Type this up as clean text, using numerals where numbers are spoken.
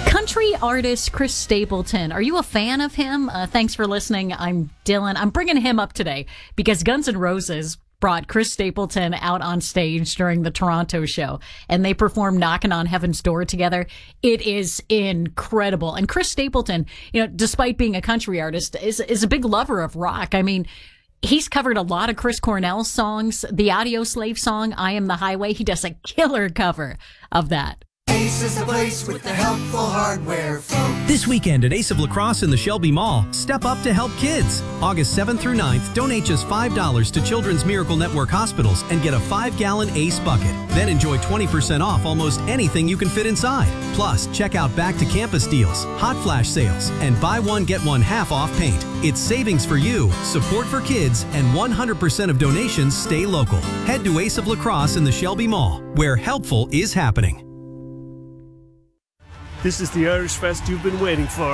Country artist Chris Stapleton. Are you a fan of him? Thanks for listening. I'm Dylan. I'm bringing him up today because Guns N' Roses brought Chris Stapleton out on stage during the Toronto show, and they performed Knocking on Heaven's Door together. It is incredible. And Chris Stapleton, despite being a country artist, is a big lover of rock. I mean, he's covered a lot of Chris Cornell's songs. The Audio Slave song, I Am the Highway, he does a killer cover of that. Ace is the place with the helpful hardware, folks. This weekend at Ace of La Crosse in the Shelby Mall, step up to help kids. August 7th through 9th, donate just $5 to Children's Miracle Network hospitals and get a 5-gallon Ace bucket. Then enjoy 20% off almost anything you can fit inside. Plus, check out Back to Campus deals, hot flash sales, and buy one, get one half off paint. It's savings for you, support for kids, and 100% of donations stay local. Head to Ace of La Crosse in the Shelby Mall, where helpful is happening. This is the Irish Fest you've been waiting for.